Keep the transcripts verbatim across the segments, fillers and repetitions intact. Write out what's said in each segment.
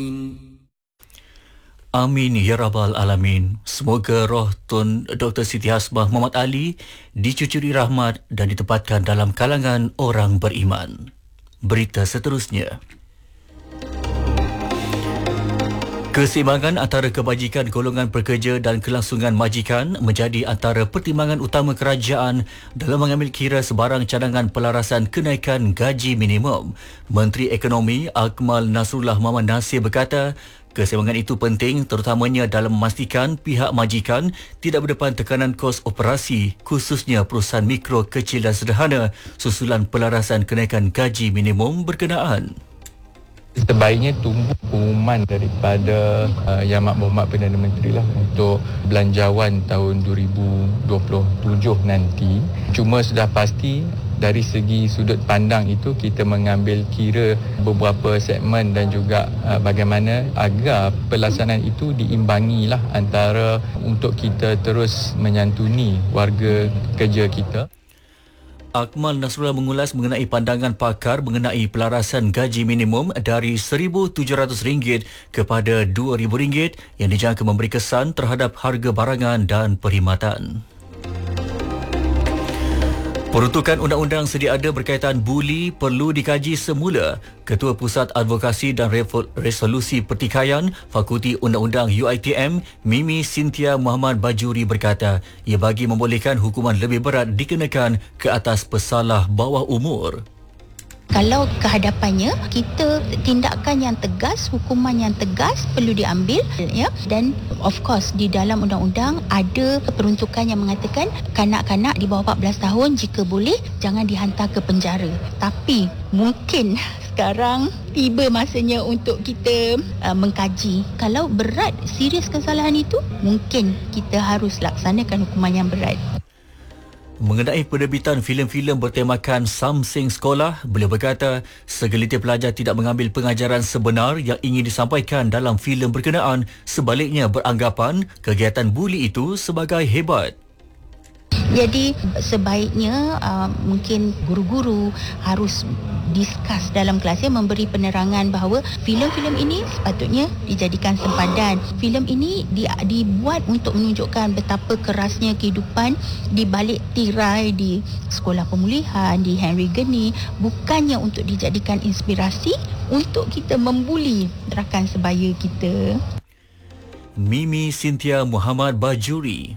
Amin ya rabbal alamin. Semoga roh Tun Doktor Siti Hasmah Muhammad Ali dicucuri rahmat dan ditempatkan dalam kalangan orang beriman. Berita seterusnya. Keseimbangan antara kebajikan golongan pekerja dan kelangsungan majikan menjadi antara pertimbangan utama kerajaan dalam mengambil kira sebarang cadangan pelarasan kenaikan gaji minimum. Menteri Ekonomi Akmal Nasrullah Muhammad Nasir berkata, keseimbangan itu penting terutamanya dalam memastikan pihak majikan tidak berdepan tekanan kos operasi, khususnya perusahaan mikro, kecil dan sederhana susulan pelarasan kenaikan gaji minimum berkenaan. Sebaiknya tunggu pengumuman daripada uh, Yang Amat Berhormat Perdana Menteri lah untuk belanjawan tahun dua ribu dua puluh tujuh nanti. Cuma sudah pasti dari segi sudut pandang itu kita mengambil kira beberapa segmen dan juga uh, bagaimana agar pelaksanaan itu diimbangilah antara untuk kita terus menyantuni warga kerja kita. Akmal Nasrullah mengulas mengenai pandangan pakar mengenai pelarasan gaji minimum dari seribu tujuh ratus ringgit kepada dua ribu ringgit yang dijangka memberi kesan terhadap harga barangan dan perkhidmatan. Peruntukan undang-undang sedia ada berkaitan buli perlu dikaji semula. Ketua Pusat Advokasi dan Resolusi Pertikaian Fakulti Undang-Undang U I T M, Mimi Cynthia Muhammad Bajuri berkata, ia bagi membolehkan hukuman lebih berat dikenakan ke atas pesalah bawah umur. Kalau kehadapannya, kita tindakan yang tegas, hukuman yang tegas perlu diambil, ya. Dan of course di dalam undang-undang ada peruntukan yang mengatakan kanak-kanak di bawah empat belas tahun jika boleh jangan dihantar ke penjara. Tapi mungkin sekarang tiba masanya untuk kita uh, mengkaji. Kalau berat, serius kesalahan itu, mungkin kita harus laksanakan hukuman yang berat. Mengenai penerbitan filem-filem bertemakan Samseng Sekolah, beliau berkata segelintir pelajar tidak mengambil pengajaran sebenar yang ingin disampaikan dalam filem berkenaan, sebaliknya beranggapan kegiatan buli itu sebagai hebat. Jadi sebaiknya uh, mungkin guru-guru harus discuss dalam kelasnya, memberi penerangan bahawa filem-filem ini sepatutnya dijadikan sempadan. Filem ini di, dibuat untuk menunjukkan betapa kerasnya kehidupan di balik tirai di sekolah pemulihan, di Henry Geni, bukannya untuk dijadikan inspirasi untuk kita membuli rakan sebaya kita. Mimi Cynthia Muhammad Bajuri.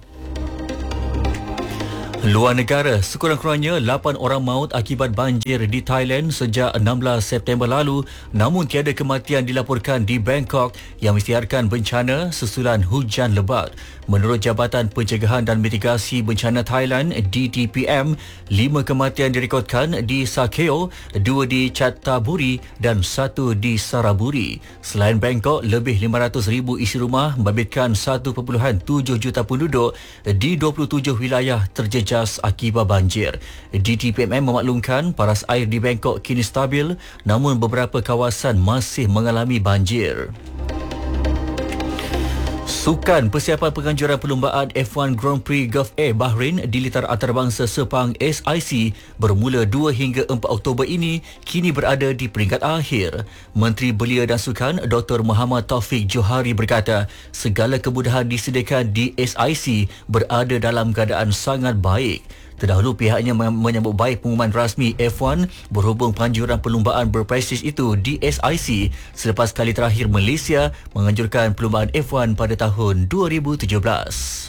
Luar negara, sekurang-kurangnya lapan orang maut akibat banjir di Thailand sejak enam belas September lalu, namun tiada kematian dilaporkan di Bangkok yang mengisytiharkan bencana susulan hujan lebat. Menurut Jabatan Pencegahan dan Mitigasi Bencana Thailand D T P M, lima kematian direkodkan di Sakeo, dua di Chattaburi dan satu di Saraburi. Selain Bangkok, lebih lima ratus ribu isi rumah membabitkan satu perpuluhan tujuh juta penduduk di dua puluh tujuh wilayah terjejas akibat banjir. D T P M memaklumkan paras air di Bangkok kini stabil, namun beberapa kawasan masih mengalami banjir. Sukan persiapan penganjuran perlumbaan F one Grand Prix Gulf Air Bahrain di litar antarabangsa Sepang S I C bermula dua hingga empat Oktober ini kini berada di peringkat akhir. Menteri Belia dan Sukan Doktor Muhammad Taufik Johari berkata, segala kemudahan disediakan di S I C berada dalam keadaan sangat baik. Terdahulu pihaknya menyambut baik pengumuman rasmi F one berhubung penganjuran perlumbaan berprestij itu di S I C selepas kali terakhir Malaysia menganjurkan perlumbaan F one pada tahun dua ribu tujuh belas.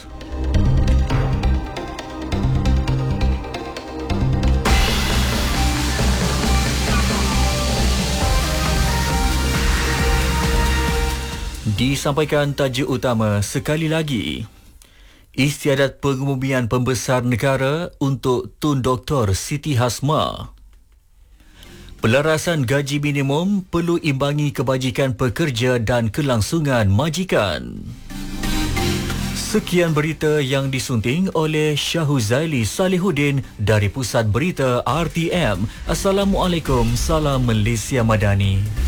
Disampaikan tajuk utama sekali lagi. Istiadat pengumumian pembesar negara untuk Tun Doktor Siti Hasmah. Pelarasan gaji minimum perlu imbangi kebajikan pekerja dan kelangsungan majikan. Sekian berita yang disunting oleh Syahuzaili Salihuddin dari Pusat Berita R T M. Assalamualaikum, salam Malaysia Madani.